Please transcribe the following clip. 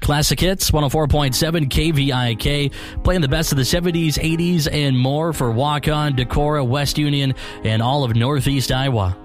Classic Hits, 104.7 KVIK, playing the best of the 70s, 80s, and more for Waukon, Decorah, West Union, and all of Northeast Iowa.